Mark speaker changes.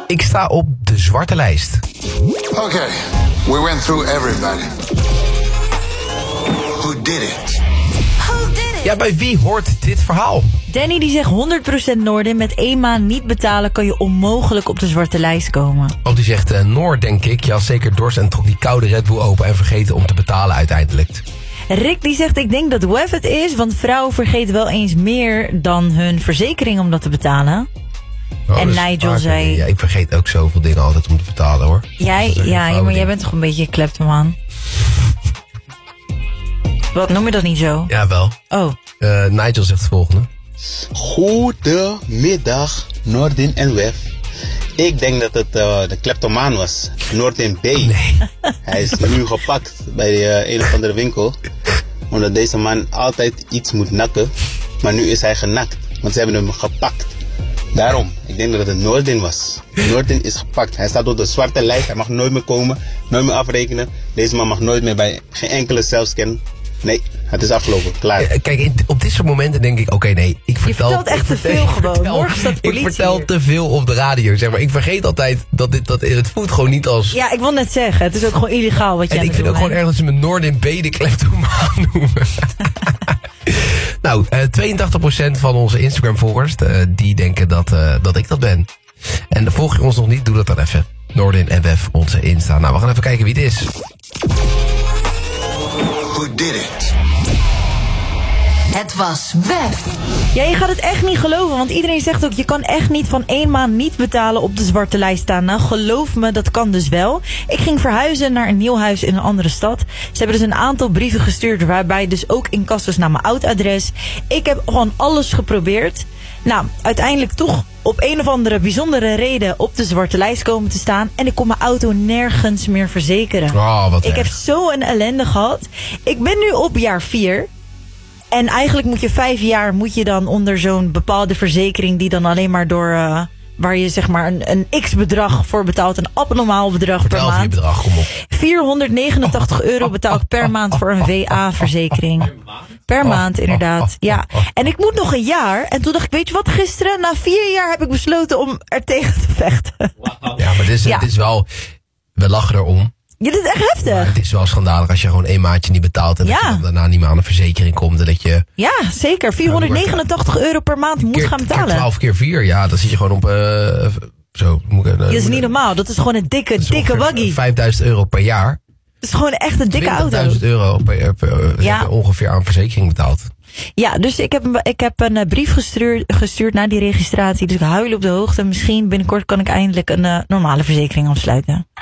Speaker 1: Ik sta op de zwarte lijst.
Speaker 2: Okay, we went through everybody. Who did it?
Speaker 1: Ja, bij wie hoort dit verhaal?
Speaker 3: Danny die zegt 100% Noordin. Met 1 maand niet betalen kan je onmogelijk op de zwarte lijst komen.
Speaker 1: Oh, die zegt Noor, denk ik. Je had zeker dorst en trok die koude Red Bull open en vergeten om te betalen uiteindelijk.
Speaker 3: Rick die zegt, ik denk dat Wef het is, want vrouwen vergeten wel eens meer dan hun verzekering om dat te betalen.
Speaker 1: Oh,
Speaker 3: en
Speaker 1: dus
Speaker 3: Nigel zei...
Speaker 1: Ja, ik vergeet ook zoveel dingen altijd om te betalen, hoor.
Speaker 3: Maar jij bent toch een beetje kleptomaan? Wat, noem je dat niet zo?
Speaker 1: Ja, wel.
Speaker 3: Oh.
Speaker 1: Nigel zegt het volgende.
Speaker 4: Goedemiddag, Noordin en Wef. Ik denk dat het de kleptomaan was, Noordin B.
Speaker 1: Nee.
Speaker 4: Hij is nu gepakt bij een of andere winkel. Omdat deze man altijd iets moet nakken. Maar nu is hij genakt, want ze hebben hem gepakt. Daarom, ik denk dat het Noordin was. Noordin is gepakt. Hij staat op de zwarte lijst. Hij mag nooit meer komen, nooit meer afrekenen. Deze man mag nooit meer bij geen enkele zelfscan. Nee, het is afgelopen. Klaar.
Speaker 1: Kijk, op dit soort momenten denk ik, oké, nee.
Speaker 3: Je vertelt echt te veel gewoon. Morgen staat de politie.
Speaker 1: Ik vertel te veel op de radio, zeg maar. Ik vergeet altijd dat het voelt gewoon niet als...
Speaker 3: Ja, ik wil net zeggen. Het is ook gewoon illegaal wat je aan
Speaker 1: En ik
Speaker 3: het
Speaker 1: vind
Speaker 3: doen
Speaker 1: ook gewoon erg dat ze me Noordin B de kleptomaan noemen. Nou, 82% van onze Instagram-volgers, die denken dat ik dat ben. En volg je ons nog niet, doe dat dan even. Noordin en Wef, onze Insta. Nou, we gaan even kijken wie het is.
Speaker 2: Who did it?
Speaker 5: Het was Wef.
Speaker 3: Ja, je gaat het echt niet geloven, want iedereen zegt ook... je kan echt niet van 1 maand niet betalen op de zwarte lijst staan. Nou, geloof me, dat kan dus wel. Ik ging verhuizen naar een nieuw huis in een andere stad. Ze hebben dus een aantal brieven gestuurd... waarbij dus ook incassos naar mijn oud adres. Ik heb gewoon alles geprobeerd. Nou, uiteindelijk toch op een of andere bijzondere reden... op de zwarte lijst komen te staan... en ik kon mijn auto nergens meer verzekeren.
Speaker 1: Oh, wat
Speaker 3: ik heb zo een ellende gehad. Ik ben nu op jaar 4... En eigenlijk moet je 5 jaar dan onder zo'n bepaalde verzekering... die dan alleen maar door... waar je zeg maar een x-bedrag voor betaalt. Een abnormaal bedrag per maand.
Speaker 1: Bedrag, kom op.
Speaker 3: €489 betaal ik per maand voor een WA-verzekering. Per maand, inderdaad. Ja. En ik moet nog een jaar. En toen dacht ik, weet je wat, gisteren, na 4 jaar heb ik besloten om er tegen te vechten.
Speaker 1: Ja, maar dit is wel... We lachen erom.
Speaker 3: Ja, dit is echt heftig.
Speaker 1: Maar het is wel schandalig als je gewoon 1 maandje niet betaalt... en dat je dan daarna niet meer aan een verzekering komt. En dat je...
Speaker 3: Ja, zeker. €489 per maand moet gaan betalen.
Speaker 1: 12 keer 4, ja, dan zit je gewoon op... zo,
Speaker 3: dat is niet normaal. Dat is gewoon een dikke waggie.
Speaker 1: €5.000 per jaar.
Speaker 3: Dat is gewoon echt een dikke auto.
Speaker 1: €20.000 per ongeveer aan verzekering betaald.
Speaker 3: Ja, dus ik heb een brief gestuurd naar die registratie. Dus ik huil op de hoogte. Misschien binnenkort kan ik eindelijk een normale verzekering afsluiten.